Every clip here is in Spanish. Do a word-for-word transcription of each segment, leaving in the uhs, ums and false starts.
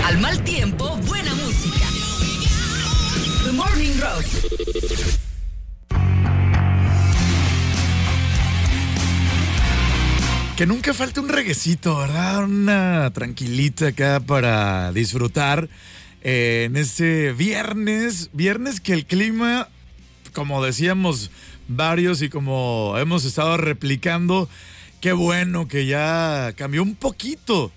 Al mal tiempo, buena música. The Morning Rock. Que nunca falte un reguecito, ¿verdad? Una tranquilita acá para disfrutar eh, en este viernes. Viernes que el clima, como decíamos varios y como hemos estado replicando, qué bueno que ya cambió un poquito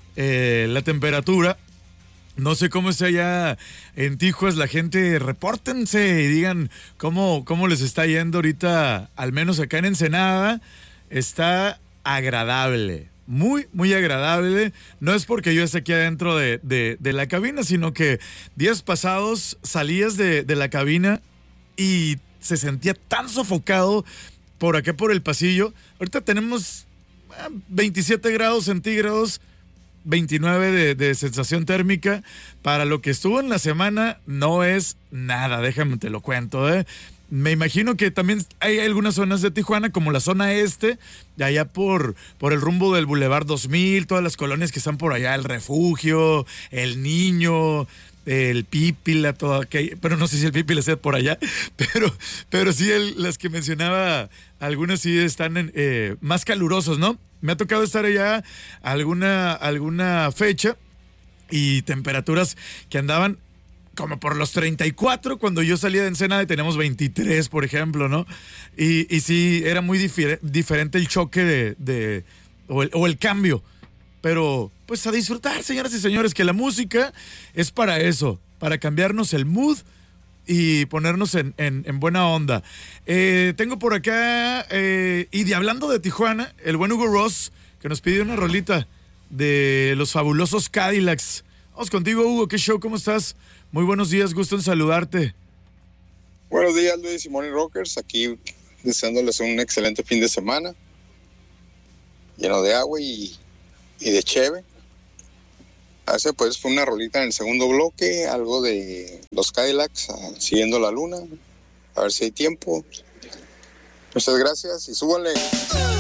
eh, la temperatura. No sé cómo está allá en Tijuas, la gente, repórtense y digan cómo, cómo les está yendo ahorita, al menos acá en Ensenada. Está agradable, muy, muy agradable. No es porque yo esté aquí adentro de, de, de la cabina, sino que días pasados salías de, de la cabina y se sentía tan sofocado por acá por el pasillo. Ahorita tenemos veintisiete grados centígrados, veintinueve de, de sensación térmica. Para lo que estuvo en la semana no es nada, déjame te lo cuento, ¿eh? Me imagino que también hay algunas zonas de Tijuana, como la zona este, de allá por, por el rumbo del Boulevard dos mil, todas las colonias que están por allá, el Refugio, el Niño, el Pípila, todo aquello, pero no sé si el Pípila sea por allá, pero, pero sí el, las que mencionaba, algunas sí están en, eh, más calurosos, ¿no? Me ha tocado estar allá alguna, alguna fecha y temperaturas que andaban como por los treinta y cuatro, cuando yo salía de Ensenada y teníamos veintitrés, por ejemplo, ¿no? Y, y sí, era muy difer- diferente el choque de, de o, el, o el cambio. Pero, pues a disfrutar, señoras y señores, que la música es para eso, para cambiarnos el mood y ponernos en, en, en buena onda. Eh, tengo por acá, eh, y de hablando de Tijuana, el buen Hugo Ross, que nos pidió una rolita de los fabulosos Cadillacs. Vamos contigo, Hugo, ¿qué show? ¿Cómo estás? Muy buenos días, gusto en saludarte. Buenos días, Luis y Morning Rockers. Aquí deseándoles un excelente fin de semana, lleno de agua y, y de cheve. Hace pues fue una rolita en el segundo bloque, algo de los Cadillacs, siguiendo la luna. A ver si hay tiempo. Muchas gracias y súbanle.